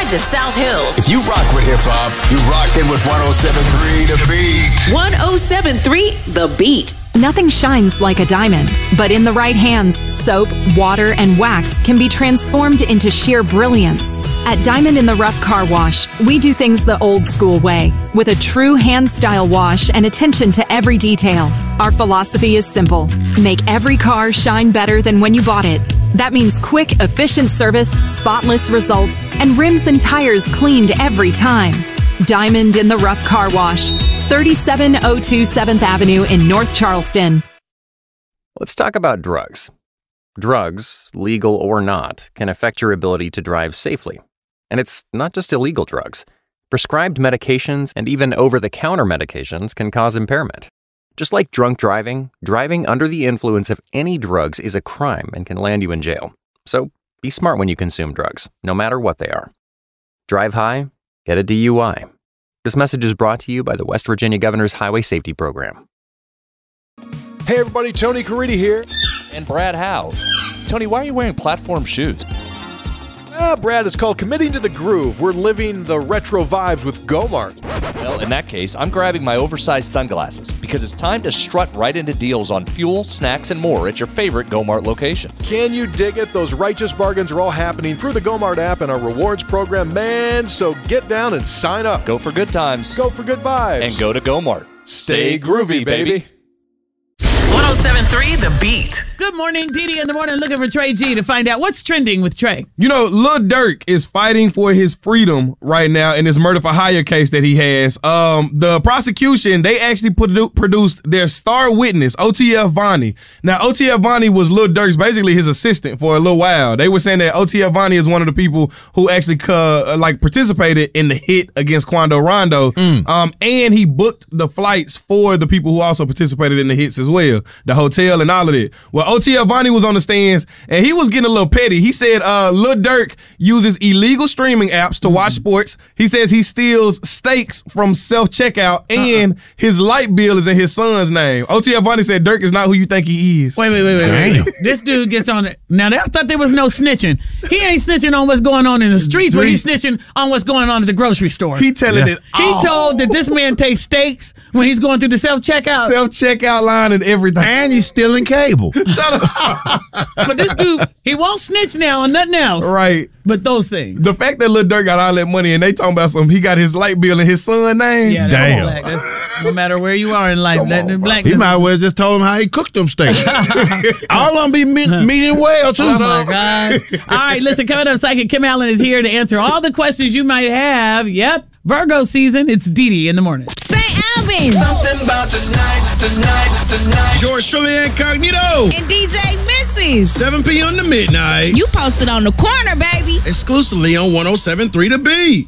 Head to South Hills. If you rock with hip-hop, you rockin' with 107.3 The Beat. 107.3 The Beat. Nothing shines like a diamond, but in the right hands, soap, water, and wax can be transformed into sheer brilliance. At Diamond in the Rough Car Wash, we do things the old school way, with a true hand-style wash and attention to every detail. Our philosophy is simple: make every car shine better than when you bought it. That means quick, efficient service, spotless results, and rims and tires cleaned every time. Diamond in the Rough Car Wash, 3702 7th Avenue in North Charleston. Let's talk about drugs. Drugs, legal or not, can affect your ability to drive safely. And it's not just illegal drugs. Prescribed medications and even over-the-counter medications can cause impairment. Just like drunk driving, driving under the influence of any drugs is a crime and can land you in jail. So be smart when you consume drugs, no matter what they are. Drive high, get a DUI. This message is brought to you by the West Virginia Governor's Highway Safety Program. Hey everybody, Tony Caridi here. And Brad Howe. Tony, why are you wearing platform shoes? Brad, it's called Committing to the Groove. We're living the retro vibes with Gomart. Well, in that case, I'm grabbing my oversized sunglasses because it's time to strut right into deals on fuel, snacks, and more at your favorite Gomart location. Can you dig it? Those righteous bargains are all happening through the Gomart app and our rewards program, man. So get down and sign up. Go for good times. Go for good vibes. And go to Gomart. Stay groovy, baby. 107.3 The Beat. Good morning, Didi in the morning, looking for Trey G to find out what's trending with Trey. You know, Lil Durk is fighting for his freedom right now in this murder for hire case that he has. The prosecution, they actually produced their star witness, OTF Vonnie. Now, OTF Vonnie was Lil Durk's basically his assistant for a little while. They were saying that OTF Vonnie is one of the people who actually participated in the hit against Quando Rondo. And he booked the flights for the people who also participated in the hits as well, the hotel and all of it. Well, OTF Vonnie was on the stands, and he was getting a little petty. He said Lil Durk uses illegal streaming apps to watch sports. He says he steals steaks from self-checkout, and his light bill is in his son's name. OTF Vonnie said Durk is not who you think he is. Wait. This dude gets on it. Now, I thought there was no snitching. He ain't snitching on what's going on in the streets, but he's snitching on what's going on at the grocery store. He telling it all. He told that this man takes steaks when he's going through the self-checkout. Self-checkout line and everything. And he's stealing cable. Shut up. But this dude, he won't snitch now on nothing else. Right. But those things. The fact that Lil Durk got all that money and they talking about something, he got his light bill in his son's name. Yeah, damn. That's, no matter where you are in life, He might as well just told him how he cooked them steaks. All of them be medium well, too. Oh, my God. All right, listen, coming up, Psychic Kim Allen is here to answer all the questions you might have. Yep, Virgo season. It's Didi in the morning. St. Albans. Something about this night. George Strait Incognito. And DJ Missy. 7 p.m. to midnight. You posted on the corner, baby. Exclusively on 107.3 The Beat.